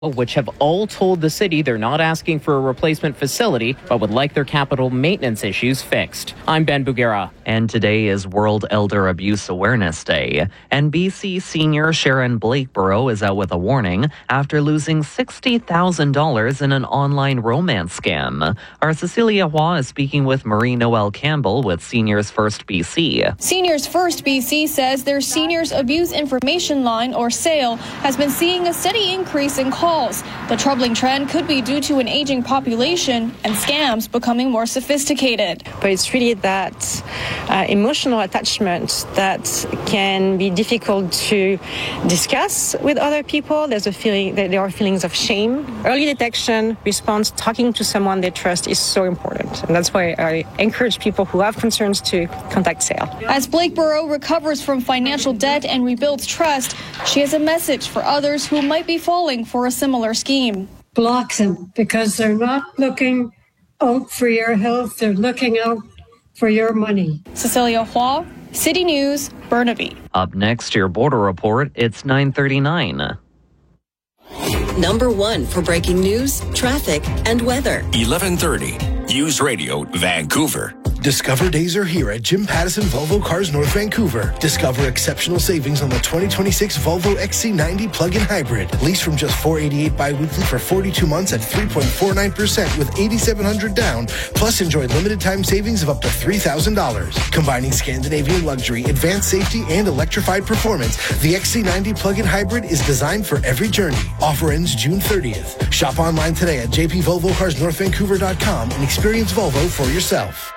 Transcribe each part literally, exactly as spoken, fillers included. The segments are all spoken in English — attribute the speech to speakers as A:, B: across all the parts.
A: which have all told the city they're not asking for a replacement facility, but would like their capital maintenance issues fixed. I'm Ben Bugera.
B: And today is World Elder Abuse Awareness Day. And B C senior Sharon Blakeborough is out with a warning after losing sixty thousand dollars in an online romance scam. Our Cecilia Hua is speaking with Marie-Noelle Campbell with Seniors First B C.
C: Seniors First B C says their Seniors Abuse Information Line, or S A I L, has been seeing a steady increase in calls. The troubling trend could be due to an aging population and scams becoming more sophisticated.
D: But it's really that uh, emotional attachment that can be difficult to discuss with other people. There's a feeling that there are feelings of shame. Early detection, response, talking to someone they trust is so important. And that's why I encourage people who have concerns to contact S A I L.
C: As Blakeborough recovers from financial debt and rebuilds trust, she has a message for others who might be falling for a similar scheme.
E: Block them because they're not looking out for your health, they're looking out for your money.
C: Cecilia Hua, City News, Burnaby.
B: Up next, your border report. It's nine thirty-nine.
F: Number one for breaking news, traffic, and weather.
G: eleven thirty. News Radio, Vancouver.
H: Discover days are here at Jim Pattison Volvo Cars North Vancouver. Discover exceptional savings on the twenty twenty-six Volvo X C ninety plug-in hybrid. Lease from just four hundred eighty-eight dollars bi-weekly for forty-two months at three point four nine percent with eight thousand seven hundred dollars down. Plus, enjoy limited time savings of up to three thousand dollars. Combining Scandinavian luxury, advanced safety, and electrified performance, the X C ninety plug-in hybrid is designed for every journey. Offer ends June thirtieth. Shop online today at j p volvo cars north vancouver dot com and experience Volvo for yourself.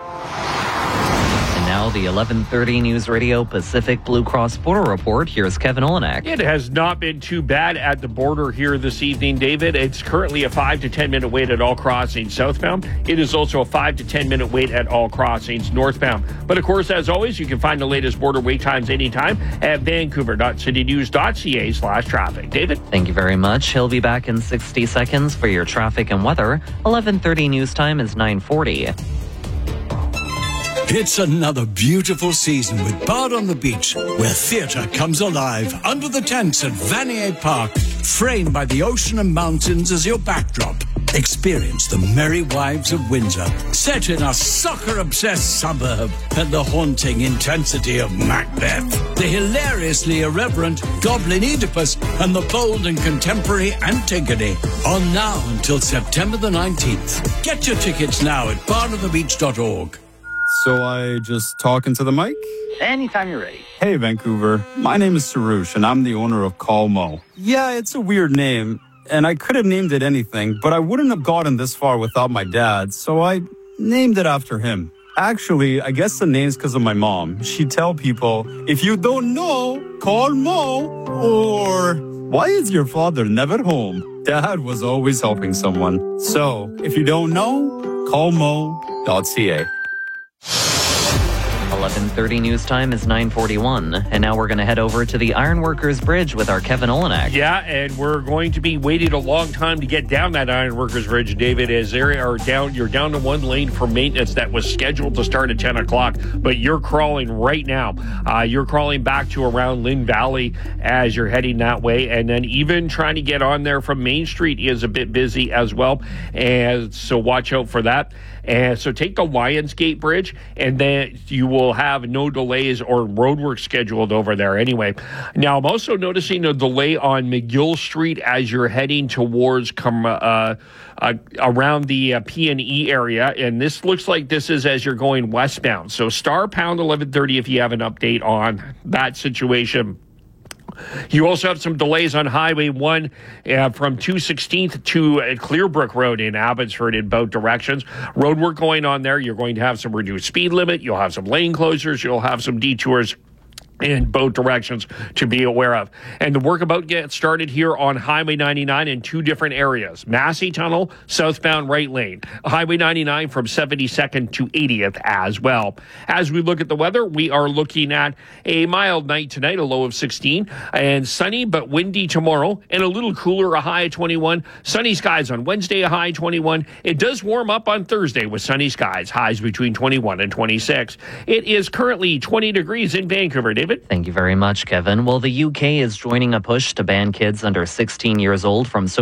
B: Now the eleven thirty News Radio Pacific Blue Cross Border Report. Here's Kevin Olenek.
I: It has not been too bad at the border here this evening, David. It's currently a five to ten minute wait at all crossings southbound. It is also a five to ten minute wait at all crossings northbound. But of course, as always, you can find the latest border wait times anytime at vancouver dot city news dot c a slash traffic. David?
B: Thank you very much. He'll be back in sixty seconds for your traffic and weather. eleven thirty news time is nine forty.
J: It's another beautiful season with Bard on the Beach, where theatre comes alive under the tents at Vanier Park, framed by the ocean and mountains as your backdrop. Experience the Merry Wives of Windsor, set in a soccer-obsessed suburb, and the haunting intensity of Macbeth, the hilariously irreverent Goblin Oedipus, and the bold and contemporary Antigone. On now until September the nineteenth. Get your tickets now at bard on the beach dot org.
K: So I just talk into the mic?
L: Anytime you're ready.
K: Hey, Vancouver. My name is Sarush, and I'm the owner of Call Mo. Yeah, it's a weird name, and I could have named it anything, but I wouldn't have gotten this far without my dad, so I named it after him. Actually, I guess the name's because of my mom. She'd tell people, if you don't know, call Mo, or why is your father never home? Dad was always helping someone. So, if you don't know, call mo dot c a.
B: eleven thirty news time is nine forty-one, and now we're going to head over to the Ironworkers Bridge with our Kevin Olenek.
I: Yeah, and we're going to be waiting a long time to get down that Ironworkers Bridge, David, as there are down, you're down to one lane for maintenance that was scheduled to start at ten o'clock, but you're crawling right now. Uh, you're crawling back to around Lynn Valley as you're heading that way, and then even trying to get on there from Main Street is a bit busy as well, and so watch out for that. And so take the Lionsgate Bridge, and then you will have no delays or roadwork scheduled over there anyway. Now, I'm also noticing a delay on McGill Street as you're heading towards come, uh, uh, around the uh, P and E area, and this looks like this is as you're going westbound. So star pound eleven thirty if you have an update on that situation. You also have some delays on Highway one uh, from two sixteenth to uh, Clearbrook Road in Abbotsford in both directions. Road work going on there. You're going to have some reduced speed limit. You'll have some lane closures. You'll have some detours in both directions to be aware of. And the work about to get started here on Highway ninety-nine in two different areas. Massey Tunnel, southbound right lane. Highway ninety-nine from seventy-second to eightieth as well. As we look at the weather, we are looking at a mild night tonight, a low of sixteen, and sunny but windy tomorrow, and a little cooler, a high of twenty-one. Sunny skies on Wednesday, a high twenty-one. It does warm up on Thursday with sunny skies, highs between twenty-one and twenty-six. It is currently twenty degrees in Vancouver. David?
B: Thank you very much, Kevin. Well, the U K is joining a push to ban kids under sixteen years old from